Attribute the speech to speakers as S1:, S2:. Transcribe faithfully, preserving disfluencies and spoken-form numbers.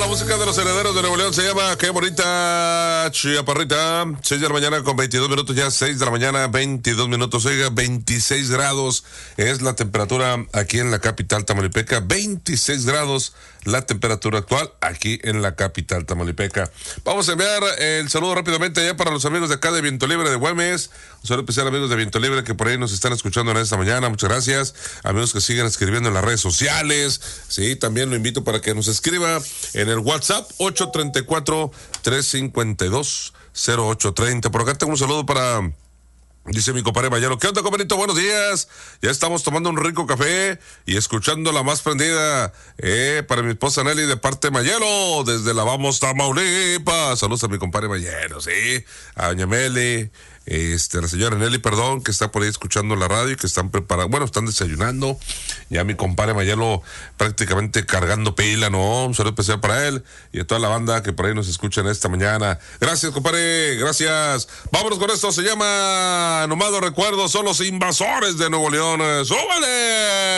S1: la música de los herederos de Nuevo León se llama Qué bonita Chiaparrita. seis de la mañana con veintidós minutos, ya seis de la mañana, veintidós minutos. Oiga, veintiséis grados es la temperatura aquí en la capital tamaulipeca. veintiséis grados la temperatura actual aquí en la capital tamaulipeca. Vamos a enviar el saludo rápidamente allá para los amigos de acá de Viento Libre de Güemes. Un saludo especial, amigos de Viento Libre que por ahí nos están escuchando en esta mañana. Muchas gracias. Amigos que siguen escribiendo en las redes sociales. Sí, también lo invito para que nos escriba en el WhatsApp ocho tres cuatro, tres cinco dos, cero ocho tres cero. Por acá tengo un saludo para... Dice mi compadre Mayelo, ¿qué onda, compadrito? Buenos días. Ya estamos tomando un rico café y escuchando la más prendida. Eh, para mi esposa Nelly de parte de Mayelo, desde la Vamos Tamaulipas. Saludos a mi compadre Mayelo, sí. A doña Meli, este, a la señora Nelly, perdón, que está por ahí escuchando la radio y que están preparando, bueno, están desayunando. Ya mi compadre Mayelo prácticamente cargando pila, ¿no? Un saludo especial para él y a toda la banda que por ahí nos escuchan esta mañana. Gracias, compadre, gracias. Vámonos con esto, se llama Nomás los recuerdos, son los Invasores de Nuevo León. ¡Súbale!